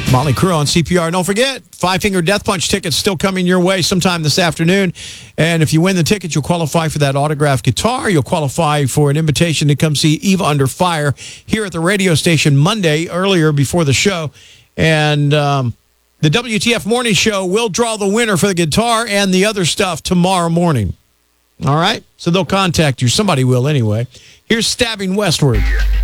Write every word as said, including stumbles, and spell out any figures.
Motley Crue on C P R. Don't forget, Five Finger Death Punch tickets still coming your way sometime this afternoon. And if you win the tickets, you'll qualify for that autographed guitar. You'll qualify for an invitation to come see Eva Under Fire here at the radio station Monday, earlier before the show. And um, the W T F Morning Show will draw the winner for the guitar and the other stuff tomorrow morning. All right? So they'll contact you. Somebody will anyway. Here's Stabbing Westward.